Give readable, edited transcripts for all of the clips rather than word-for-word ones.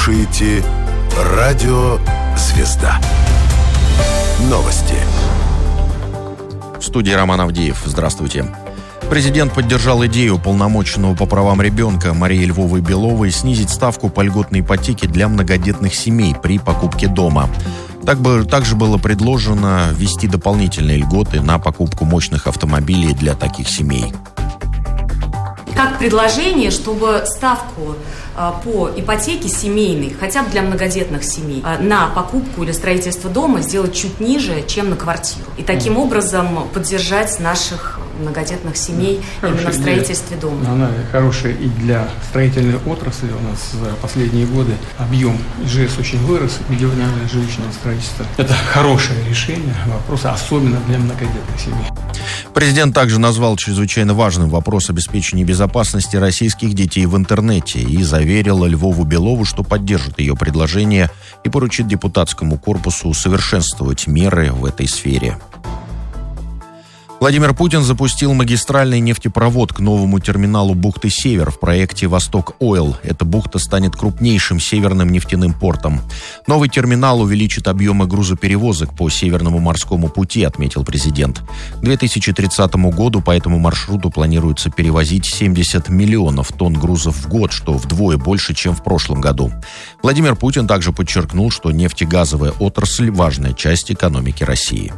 слушаете Радио Звезда. Новости. В студии Роман Авдеев. Здравствуйте. Президент поддержал идею уполномоченного по правам ребенка Марии Львовой-Беловой снизить ставку по льготной ипотеке для многодетных семей при покупке дома. Также было предложено ввести дополнительные льготы на покупку мощных автомобилей для таких семей. Как предложение, чтобы ставку по ипотеке семейной, хотя бы для многодетных семей, на покупку или строительство дома сделать чуть ниже, чем на квартиру. И таким образом поддержать наших многодетных семей именно в строительстве дома. Она хорошая и для строительной отрасли. У нас за последние годы объем ИЖС очень вырос, региональное жилищное строительство. Это хорошее решение вопроса, особенно для многодетных семей. Президент также назвал чрезвычайно важным вопрос обеспечения безопасности российских детей в интернете и заверил Львову-Белову, что поддержит ее предложение и поручит депутатскому корпусу усовершенствовать меры в этой сфере. Владимир Путин запустил магистральный нефтепровод к новому терминалу бухты Север в проекте «Восток-Ойл». Эта бухта станет крупнейшим северным нефтяным портом. Новый терминал увеличит объемы грузоперевозок по Северному морскому пути, отметил президент. К 2030 году по этому маршруту планируется перевозить 70 миллионов тонн грузов в год, что вдвое больше, чем в прошлом году. Владимир Путин также подчеркнул, что нефтегазовая отрасль – важная часть экономики России.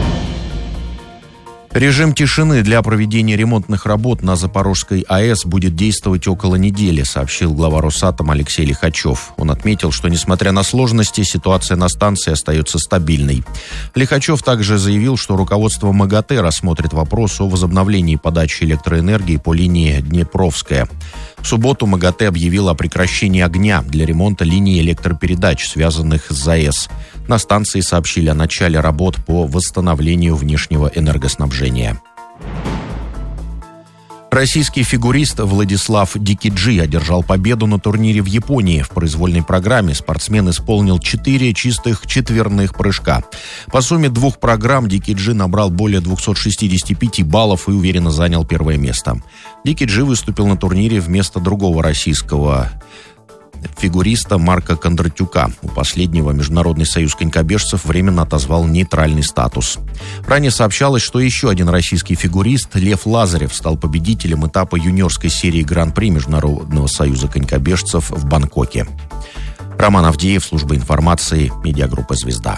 Режим тишины для проведения ремонтных работ на Запорожской АЭС будет действовать около недели, сообщил глава Росатома Алексей Лихачев. Он отметил, что, несмотря на сложности, ситуация на станции остается стабильной. Лихачев также заявил, что руководство МАГАТЭ рассмотрит вопрос о возобновлении подачи электроэнергии по линии Днепровская. В субботу МАГАТЭ объявил о прекращении огня для ремонта линий электропередач, связанных с ЗАЭС. На станции сообщили о начале работ по восстановлению внешнего энергоснабжения. Российский фигурист Владислав Дикиджи одержал победу на турнире в Японии. В произвольной программе спортсмен исполнил 4 чистых четверных прыжка. По сумме 2 программ Дикиджи набрал более 265 баллов и уверенно занял первое место. Дикиджи выступил на турнире вместо другого российского фигуриста Марка Кондратюка. У последнего Международный союз конькобежцев временно отозвал нейтральный статус. Ранее сообщалось, что еще один российский фигурист Лев Лазарев стал победителем этапа юниорской серии Гран-при Международного союза конькобежцев в Бангкоке. Роман Авдеев, служба информации, медиагруппа «Звезда».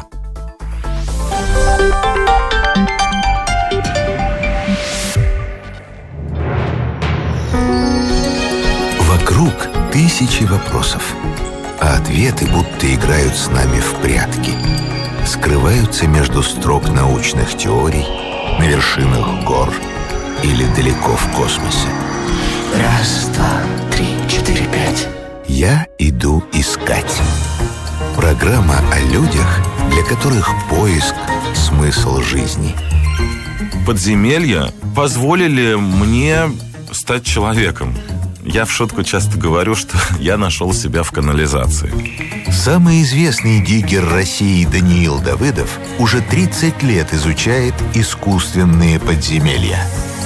Вокруг тысячи вопросов, а ответы будто играют с нами в прятки. Скрываются между строк научных теорий, на вершинах гор или далеко в космосе. Раз, два, три, четыре, пять. Я иду искать. Программа о людях, для которых поиск – смысл жизни. Подземелья позволили мне стать человеком. Я в шутку часто говорю, что я нашел себя в канализации. Самый известный диггер России Даниил Давыдов уже 30 лет изучает искусственные подземелья.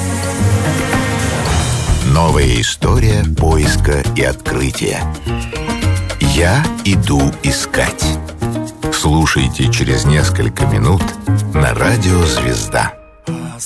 Новая история поиска и открытия. Я иду искать. Слушайте через несколько минут на радио «Звезда».